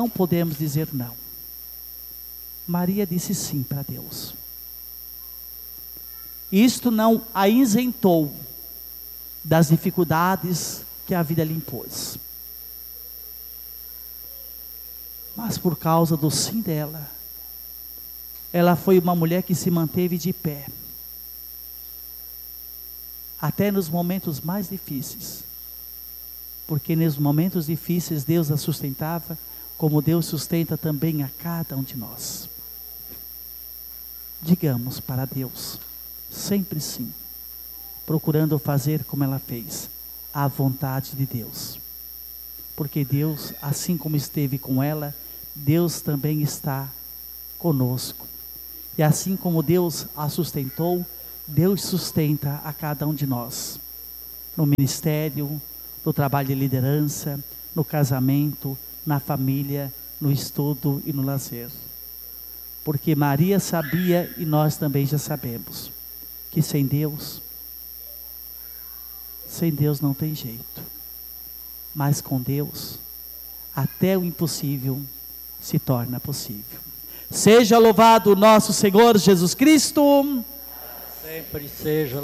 não podemos dizer não. Maria disse sim para Deus. Isto não a isentou das dificuldades que a vida lhe impôs. Mas por causa do sim dela, ela foi uma mulher que se manteve de pé. Até nos momentos mais difíceis. Porque nos momentos difíceis Deus a sustentava, como Deus sustenta também a cada um de nós. Digamos para Deus, sempre sim, procurando fazer como ela fez, a vontade de Deus. Porque Deus, assim como esteve com ela, Deus também está conosco. E assim como Deus a sustentou, Deus sustenta a cada um de nós. No ministério, no trabalho de liderança, no casamento, na família, no estudo e no lazer. Porque Maria sabia, e nós também já sabemos, que sem Deus não tem jeito. Mas com Deus, até o impossível se torna possível. Seja louvado nosso Senhor Jesus Cristo. Sempre seja